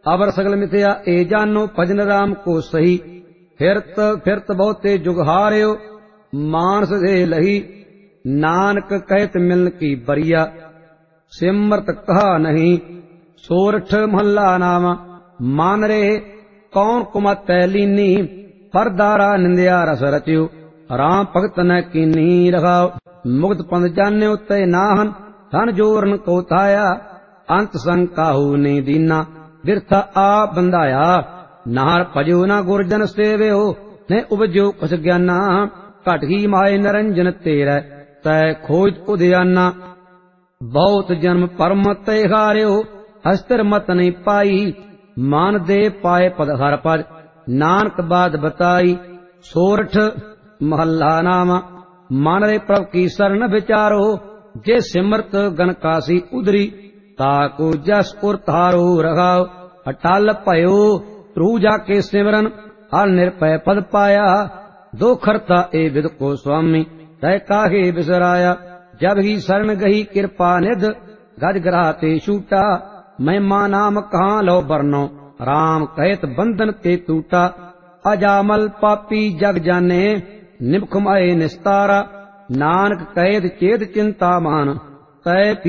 अवर सगल मिथ्या ए जानो भजन राम को सही। फिरत फिरत बहुते जुग हार्यो मानस दे लही। नानक कहत मिलन की बरिया सिमरत कहा नहीं। सोरठ महला नाम मान रे कौन कुमत लीनी। परदारा निंदिया रस रच्यो राम भगत न कीनी रखाओ। मुक्त पंथ जाने उत्ते नाहन धन जोरन को थाया। अंत संकाहू ने दीना बिरथा आ बंधाया। नार भजो ना गुरजन सेव्यो ने उपजो कुछ ज्ञाना। घट ही माए निरंजन तेरै तै खोज उदयाना। बहुत जन्म परम ते हार्यो हस्तर मत नहीं पाई। मान दे पाए पद हर पद नानक बात बताई। सोरठ महला नाम मान रे प्रभ की शरण विचारो। जे सिमरत गन कासी उदरी ताको जस उर तारो रखाओ। अटल भयो रू जाके सिमरन हल निर्भय पद पाया। दो खरता ए विद को स्वामी तय काहे बिसराया। जब ही शरण गही कृपा निध गज ग्राते छूटा। महिमा नाम कहाँ लो बरनो राम कहत बंधन ते टूटा। अजामल पापी जग जाने निमख माए निस्तारा। नानक कहत चेत चिंता मान तय